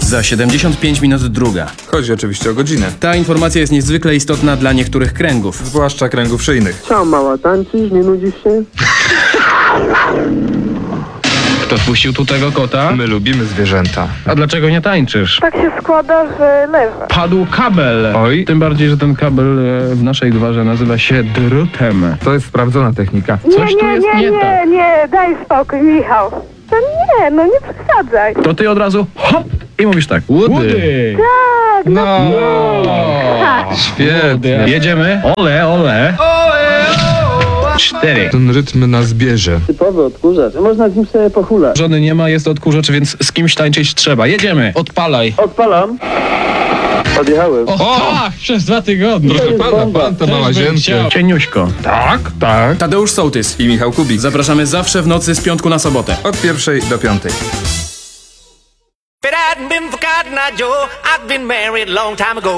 Za 75 minut druga. Chodzi oczywiście o godzinę. Ta informacja jest niezwykle istotna dla niektórych kręgów. Zwłaszcza kręgów szyjnych. Ciao mała, tańczysz? Nie nudzisz się? Kto wpuścił tu tego kota? My lubimy zwierzęta. A dlaczego nie tańczysz? Tak się składa, że leżę. Padł kabel. Oj. Tym bardziej, że ten kabel w naszej gwarze nazywa się drutem. To jest sprawdzona technika. Coś tu jest nie tak. nie, daj spokój, Michał. To nie, no nie przesadzaj. To ty od razu hop i mówisz tak. Łudy. Tak, No, tak. świetnie. Jedziemy. Ole, ole. 4. Ten rytm nas bierze. Typowy odkurzacz. Można z nim sobie pochulać. Żony nie ma, jest odkurzacz, więc z kimś tańczyć trzeba. Jedziemy. Odpalaj. Odpalam. Odjechałem. Tak, przez 2 tygodnie. Proszę pana, pan to ma łazienkę. Cieniuśko. Tak, tak. Tadeusz Sołtys. I Michał Kubik. Zapraszamy zawsze w nocy z piątku na sobotę. Od 1 do 5. If it hadn't been for Cotton Eye Joe, I'd been married a long time ago.